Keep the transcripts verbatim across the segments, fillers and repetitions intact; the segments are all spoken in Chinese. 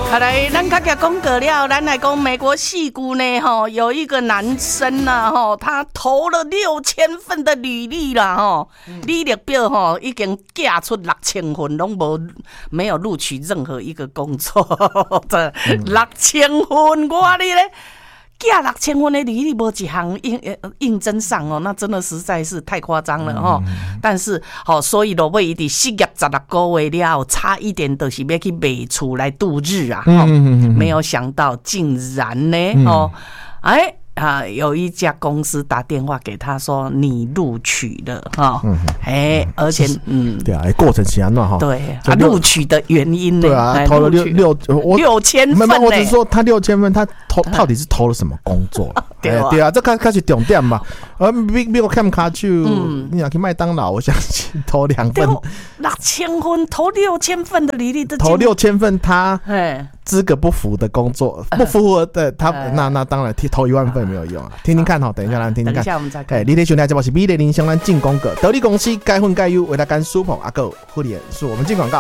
好来，咱较讲讲过了，咱来讲美国矽谷呢，吼，有一个男生呐，吼，他投了六千份的履历啦，吼，履历表吼已经寄出六千份，拢无没有录取任何一个工作，这六千份，我哩咧。寄六千份的履历，无一项应应征上哦，那真的实在是太夸张了哦。嗯、但是哦，所以落尾伊伫失业十六个月了，差一点就是要去卖厝来度日啊！嗯嗯嗯、没有想到竟然呢，嗯、哦，哎。啊，有一家公司打电话给他说你录取了哈，哎、嗯，而且嗯， 对啊，过程是安怎哈？ 对啊，录取的原因呢？ 对啊，投了六六我六千份呢。 我只是说他六千份，他投到底是投了什么工作？对啊，对啊，这开开始重点嘛。而美美国看卡去，你想去麦当劳，我相信投两份， 六千份投六千份的履历， 投六千份他资格不符的工作，不符合的他那那当然投一万份。没有用啊！听听看哈，等一下来听听看。 等一下我们再看。 哎，你咧兄弟，这波是美丽林香兰进攻个得力公司该混该优为他干苏捧阿哥护理是我们进广告。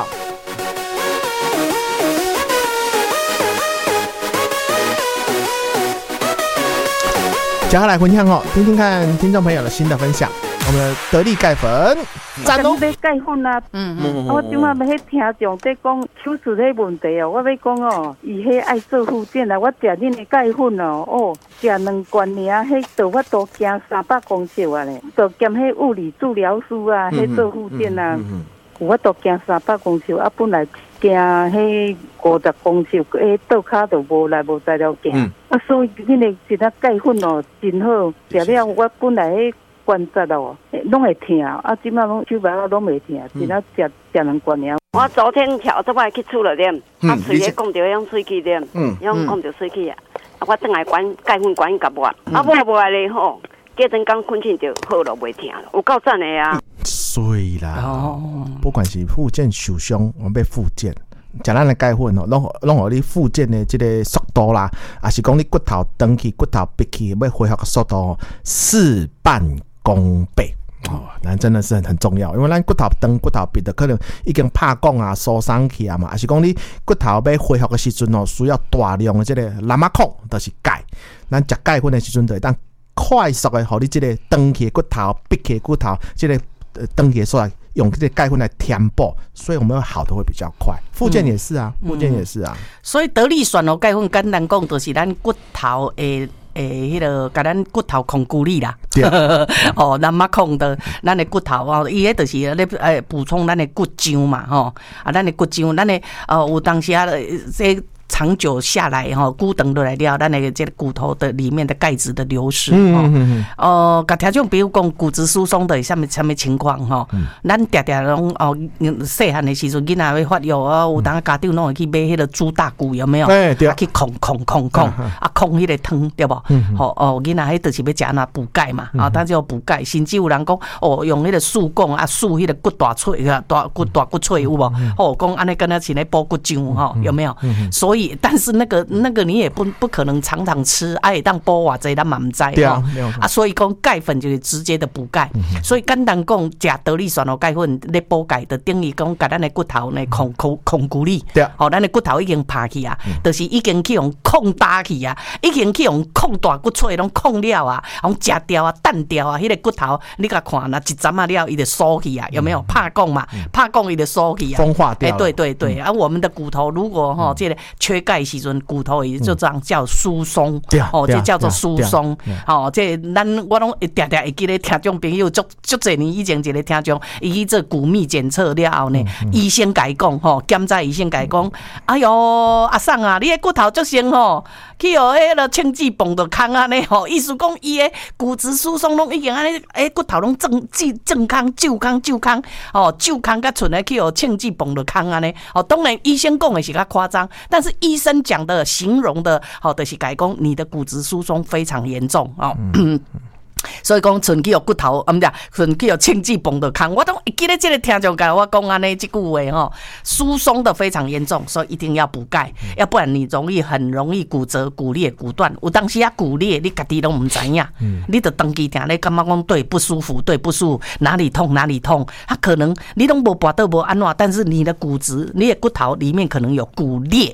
接下来分享哦，听听看听众朋友的新的分享。我们的得力钙粉， 赞哦！要钙粉啊，嗯嗯，我今晚要迄听众在讲手术迄问题哦，我要讲哦，伊迄爱做复健啊，我食恁的钙粉哦，哦，食两罐尔，迄都我都行三百公尺啊咧，都兼迄物理治疗师啊，迄做复健啊，我都行三百公尺啊，本来行迄五十公尺，迄倒骹都无来无在了行，啊，所以恁的一粒钙粉哦，真好，食了我本来迄。关节哦，拢会痛，啊，即摆拢手把拢袂痛，只要食食两罐尔。我昨天跳这摆去厝了点，啊，喙咧讲着用喙齿点，用讲着喙齿啊，啊，我等来管钙粉管甲抹，啊，抹抹来咧吼，隔阵刚困醒就好了，袂痛了，有够赞的啊！ 所以啦，哦、不管是复健受伤，我们要复健。食咱的钙粉哦，拢拢互你复健的这个速度啦，啊是讲你骨头长去、骨头闭去，要恢复的速度哦，事半功倍哦，那真的是很很重要，因为咱骨头长、骨头闭的可能已经拍讲啊、疏松去啊嘛，啊是讲你骨头要恢复的时阵哦，需要大量的这个蓝马孔，就是钙。咱食钙粉的时阵，就会当快速的，互你这个长去骨头、闭去骨头，这个长去出来。用这些钙粉来填补，所以我们好的会比较快。复健也是啊，复、嗯、健也是啊。 所以得力选哦，钙粉简单讲，就是咱骨头诶诶，迄个甲咱骨头控固力啦。哦，咱马控的咱的骨头哦，伊迄就是咧诶补充咱的骨浆嘛，吼啊，咱的骨浆，咱的呃有当时啊这。长久下来哈，骨长落来了，咱那个这个骨头的里面的钙质的流失哈，嗯嗯呃，甲听众比如讲骨质疏松的什么什么情况哈，咱常常拢哦，细汉的时阵囡仔会发药啊，有当家长拢会去买迄个猪大骨有没有？哎、欸，对啊，去控控控控啊，控迄个汤对不？好哦，囡仔迄就是要食那补钙嘛，啊，他就要补钙，甚至有人讲哦，用迄个树棍啊，树迄个骨大脆啊，大骨大骨脆有无？哦，讲安尼跟他像咧补骨浆哈，有没有？所以但是那个那个你也不不可能常常吃，啊会当补偌济咱嘛唔知啊， 啊所以讲钙粉就是直接的补钙，嗯、所以简单讲食得力选哦钙粉咧补钙的等于讲甲咱的骨头呢控控控固力，对，好、哦、咱的骨头已经拍去啊，嗯、就是已经去用控大去啊，已经去用控大骨脆拢控了啊，用食掉啊淡掉啊，迄、那个骨头你甲看那一针啊了，伊就缩去啊，有没有？拍讲嘛，拍讲伊就缩去啊， 风化掉。哎、欸， 对对对，嗯、啊我们的骨头如果哈、哦、这个缺钙时阵骨头也就这样叫疏松，哦，这叫做疏松，哦，这咱我拢常常会记得听众朋友足足侪年以前一个听众，伊去做骨密检测了后呢，嗯嗯、医生甲伊讲，吼，检查医生甲伊讲，哎哟，阿送啊，你的骨头足先吼，去互迄个清脂肪就空安尼吼，意思讲伊的骨质疏松拢已经安尼，诶，骨头拢正正康、旧康、旧康，哦，旧康甲剩的去互清脂肪就空安尼，哦，当然医生讲的是较夸张，但是医生讲的形容的，好的是改讲你的骨质疏松非常严重哦。嗯所以讲，剩去有骨头，啊，唔对，剩去有清脂肪的空。我都记得这个听众甲我讲安尼这句话吼，疏松的非常严重，所以一定要补钙，嗯、要不然你容易很容易骨折、骨裂、骨断。有当时啊骨裂，你家己都唔知影，嗯、你就长期听你感觉讲对不舒服，对不舒服，哪里痛哪里痛，他可能你都无拔到无安怎，但是你的骨质、你的骨头里面可能有骨裂。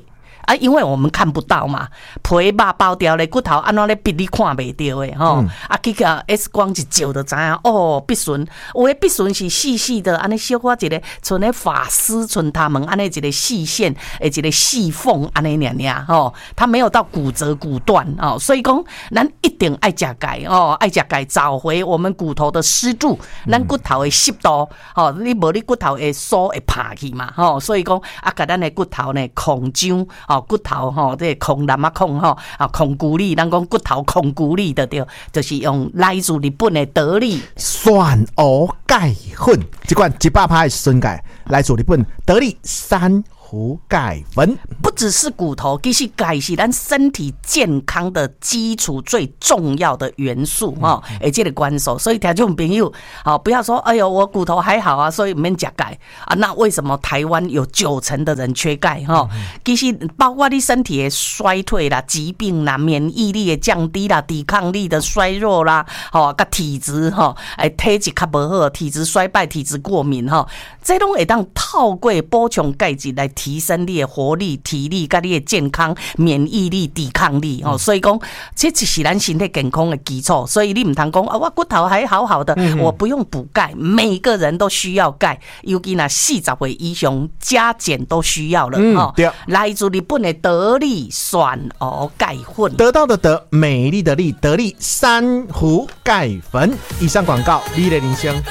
啊，因为我们看不到嘛，皮肉包掉咧，骨头安怎咧逼你看袂到诶吼、嗯，啊，去个 X 光一照就知影哦，鼻唇，有诶鼻唇是细细的，安尼小可一个像咧发丝唇他们安尼一个细线，诶，一个细缝安尼尔尔吼，它没有到骨折骨断哦，所以讲咱一定爱食钙哦，爱食钙找回我们骨头的湿度，咱骨头的湿度，吼、嗯，你无你骨头会疏会趴去嘛，吼，所以讲啊，甲咱的骨头呢控浆。哦，骨头吼，这控男啊控吼啊控骨力，咱讲骨头控骨力的对，就是用来自日本的得力酸蚵钙粉，一罐一百趴的酸钙，来自日本得力珊瑚钙粉。 不只是骨头，其实钙是咱身体健康的基础最重要的元素哈，诶、嗯，这个关系。所以听众朋友，好不要说，哎呦，我骨头还好啊，所以免吃钙啊。那为什么台湾有九成的人缺钙哈？其实包括你身体的衰退啦、疾病啦、免疫力的降低啦、抵抗力的衰弱啦，吼，甲体质吼，诶，体质较无好，体质衰败、体质过敏哈，这拢会当透过补充钙质来提升你的活力、体力、甲你的健康、免疫力、抵抗力哦。所以讲，这就是咱身体健康的基础。所以你唔通讲啊，我骨头还好好的，嗯、我不用补钙。每个人都需要钙，尤其那四十岁以上加减都需要了哦。 嗯、 来自日本的得力酸蚵钙粉， 得到的得，美丽的丽，得力珊瑚钙粉。以上广告，你的铃声。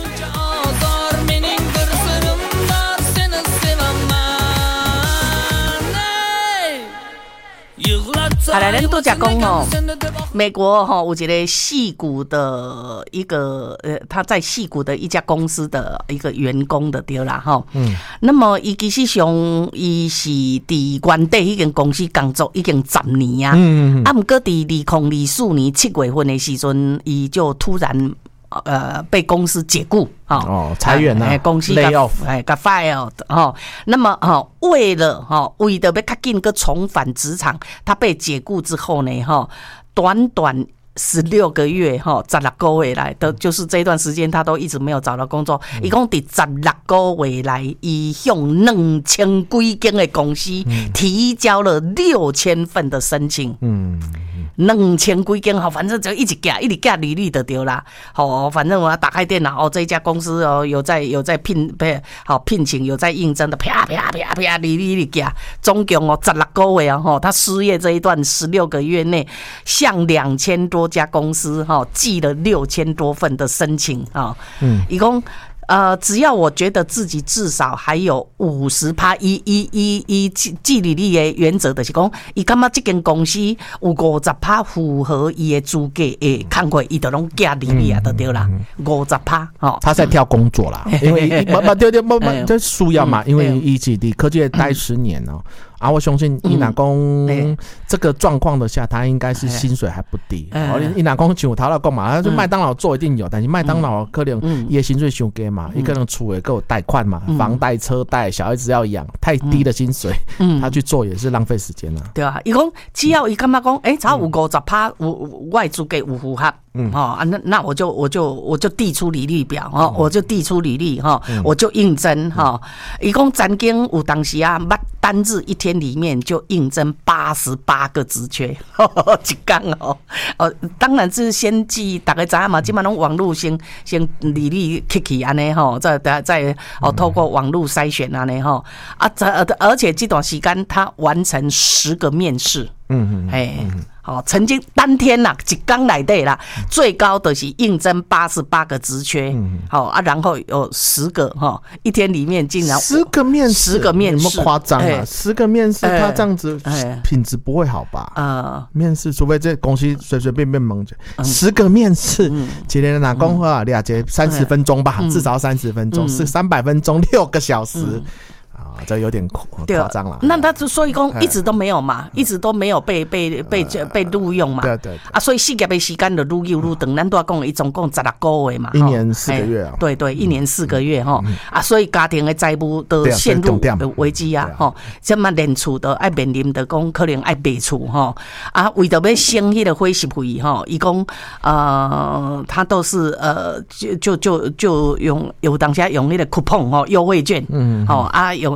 好来，咱都讲讲哦，美国哈有一个矽谷的一个呃，他在矽谷的一家公司的一个员工的对啦哈。嗯。那么伊其实上伊是伫原地迄间公司工作已经十年啊。嗯嗯。啊，毋过伫二零二四年七月份的时阵，伊就突然。呃，被公司解雇啊， 哦，裁员啊， 哎，公司 lay off， 哎，甲 fire 哈。那么哈，为了哈，为了要较紧个重返职场，他被解雇之后呢，哈，短短十六个月哈，十六个月来的就是这段时间，他都一直没有找到工作。一共伫十六个月来，伊向两千几间的公司提交了六千份的申请。嗯。两千几间，好，反正就一直寄，一直寄履历就对啦。好，反正我打开电脑，哦，这一家公司哦，有在有在聘，不好聘请，有在应征的，啪啪啪啪，履历一直寄，总共哦十六个月啊，哈，他失业这一段十六个月内，向两千多家公司哈寄了六千多份的申请啊，嗯，一共。呃，只要我觉得自己至少还有五十趴，一一一一记履历的原则就是讲，伊感觉这间公司有五十趴符合伊的资格诶，看过伊就拢寄履历啊，就对啦，五十趴哦。 他在挑工作啦，因为不不对对不不，这需要嘛，因为一起的科技业待十年哦。啊，我相信伊若讲这个状况的下，他应该是薪水还不低。哦，伊若讲像头头讲嘛，他说麦当劳做一定有，但是麦当劳可能伊的薪水伤低嘛，伊可能厝诶够贷款嘛，房贷、车贷，小孩子要养，太低的薪水，他去做也是浪费时间啊。 对啊，伊讲只要伊感觉讲，诶，只要有五十趴，有外资给有符合。嗯，哦啊，那那我就我就我就递出履历表哈，我就递出履历哈，我就应征哈。一共曾经有当时啊，单日一天里面就应征八十八个职缺，一天哦。呃，当然是先寄，大概知影嘛，基本上网络先先履历 Kiki 安尼哈，再再哦透过网络筛选安尼哈啊，而且这段时间他完成十个面试，嗯嗯，哎。好，曾经当天啦，一天内底啦，最高的是应征八十八个职缺，好、嗯、啊，然后有十个哈，一天里面竟然十个面试， 十个面试， 有没有夸张啊？欸、十个面试，他这样子品质不会好吧？呃，面试除非这公司随随便便蒙着，嗯、十个面试，今天哪公话俩节三十分钟吧，嗯、至少三十分钟，是三百分钟，六个小时。嗯啊，这有点夸张了。 那他所以讲一直都没有嘛，一直都没有被被被被录用嘛。 对对。 啊，所以四个月时间就愈有愈长，咱都要讲，伊总共十六个月嘛， 一年四个月啊。 对对，一年四个月哈。啊，所以家庭的债务都陷入危机啊，哈。这么连厝都爱面临的讲，可能爱卖厝哈。啊，为着要省迄个伙食费哈，伊讲呃，他都是呃，就就就就用有当下用那个 coupon 哈优惠券，嗯，好啊有。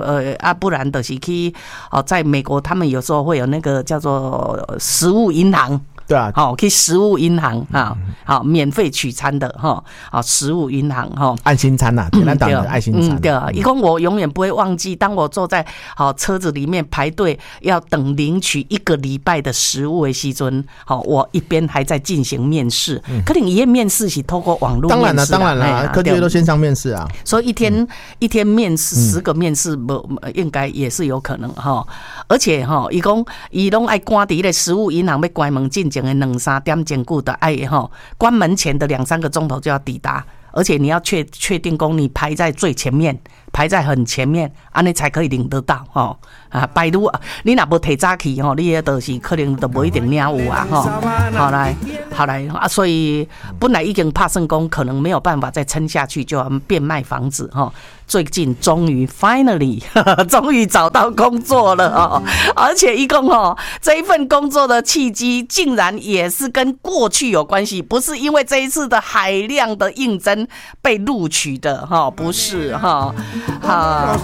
呃啊，不然就是去哦，在美国他们有时候会有那个叫做食物银行。 对啊， 好，去食物银行啊，好，免费取餐的哈，好，食物银行哈， 爱心餐呐，简单讲的爱心餐。 嗯，对啊，一共我永远不会忘记，当我坐在好车子里面排队要等领取一个礼拜的食物的时阵，好，我一边还在进行面试，可能一夜面试是透过网络面试， 当然了，当然了，科技都线上面试啊， 所以一天一天面试十个面试，不应该也是有可能哈，而且哈，伊讲伊拢爱赶伫咧食物银行要关门进。前的两三点钟久的爱哈，关门前的两三个钟头就要抵达，而且你要确确定讲你排在最前面，排在很前面，安尼才可以领得到哈啊！拜如你若无提早去吼，你也就是可能都无一定领有啊哈。好来，好来啊！所以本来已经怕成功，可能没有办法再撑下去，就要变卖房子哈。最近终于 finally 终于找到工作了哦，而且一共哦这一份工作的契机竟然也是跟过去有关系，不是因为这一次的海量的应征被录取的哈，不是哈哈。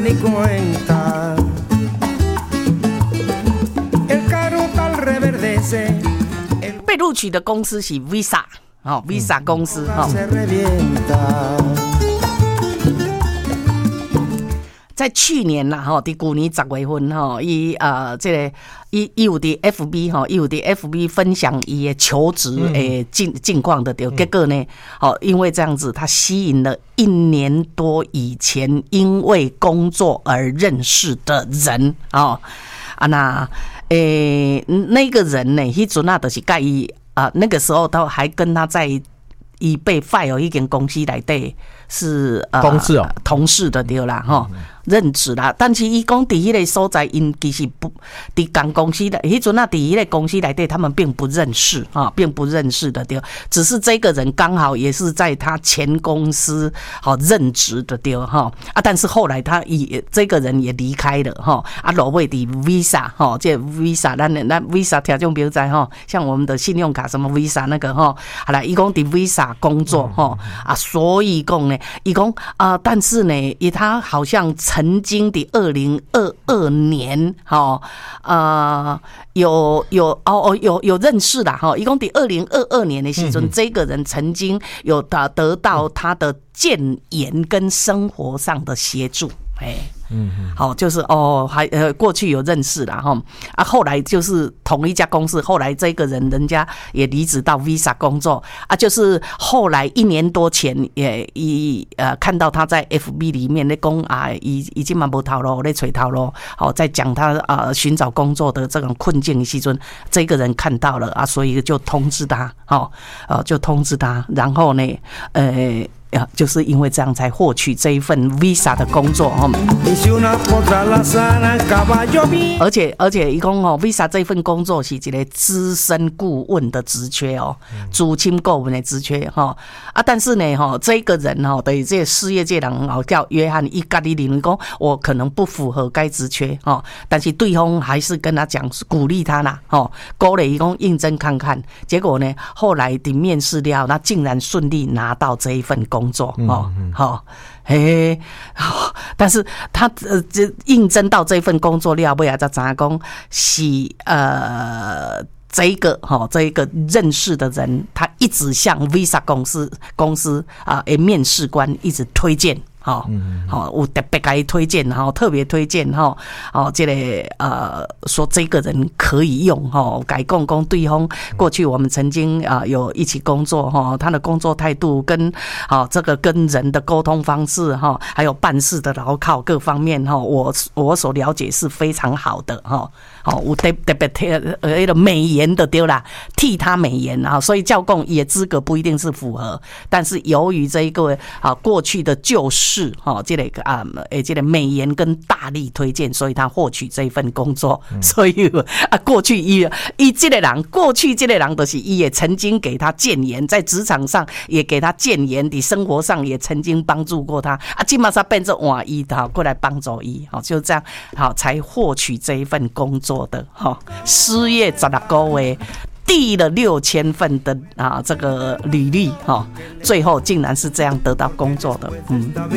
被录取的公司是 Visa 哦 ，Visa 公司哈。在去年啦，吼，伫旧年十月份吼，伊呃，这个伊伊有伫 F B 吼，伊有伫 F B 分享伊的求职诶近近况的对，结果呢，哦，因为这样子，他吸引了一年多以前因为工作而认识的人哦，啊那诶那个人呢，迄阵啊就是甲伊啊，那个时候都还跟他在伊被 fire 一间公司内底是呃同事哦， 同事的对啦吼。任职啦，但是伊讲伫迄个所在，因其实不伫同公司的，迄阵啊，伫迄个公司内底，他们并不认识啊，并不认识的对，只是这个人刚好也是在他前公司好任职的对哈啊，但是后来他也这个人也离开了哈啊，落尾伫 Visa 哈，这 Visa 咱咱 Visa 听众朋友知哈，像我们的信用卡什么 Visa 那个哈，好啦，伊讲伫 Visa 工作哈啊，所以讲呢，伊讲啊，但是呢，伊他好像曾经的二零二二年，哈呃，有有哦哦有有认识啦哈，一共的二零二二年的时阵，嗯、这个人曾经有得得到他的建言跟生活上的协助，哎。嗯，好，就是哦，还呃，过去有认识啦哈，啊，后来就是同一家公司，后来这个人人家也离职到 Visa 工作啊，就是后来一年多前也一呃看到他在 F B 里面在讲啊，已已经嘛无头路，在找头路，好，在讲他啊寻找工作的这种困境的时阵，这个人看到了啊，所以就通知他，好，呃，就通知他，然后呢，呃。就是因为这样才获取这一份 Visa 的工作哦，而且而且一共哦 Visa 这份工作是一个资深顾问的职缺哦，资深顾问的职缺哈啊，但是呢哈这个人哈对这个事业界人哦叫约翰，伊家己认为讲我可能不符合该职缺哈，但是对方还是跟他讲鼓励他啦哈，鼓励伊讲应征看看，结果呢后来的面试了，那竟然顺利拿到这一份工作。工作哦，好，嘿，但是他呃，这应征到这份工作了，尾啊才知影讲是呃，这一个哈，这一个认识的人，他一直向 Visa 公司公司啊，诶，面试官一直推荐。好，好，我特别给推荐哈，特别推荐哈，哦，这个呃，说这个人可以用哈，改共工对方过去我们曾经啊有一起工作哈，他的工作态度跟好这个跟人的沟通方式哈，还有办事的牢靠各方面哈，我我所了解是非常好的哈，好，我特特别替呃个美言的对啦，替他美言啊，所以教共也资格不一定是符合，但是由于这一个啊过去的旧事。是哈，这个啊，诶，这个美言跟大力推荐，所以他获取这一份工作。嗯、所以啊，过去伊伊这个人，过去这个人就是伊也曾经给他建言，在职场上也给他建言，的生活上也曾经帮助过他啊。今马上变成哇伊好过来帮助伊，好就这样好才获取这一份工作的哈。失业十六个月。递了六千份的啊这个履历哈，最后竟然是这样得到工作的，嗯。